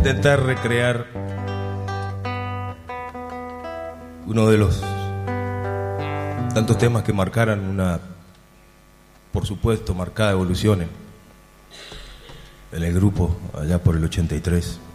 intentar recrear uno de los tantos temas que marcaran una, por supuesto, marcada evolución en el grupo allá por el 83.